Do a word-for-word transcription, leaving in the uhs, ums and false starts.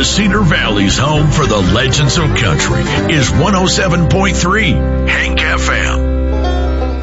Cedar Valley's home for the legends of country is one oh seven point three. Hang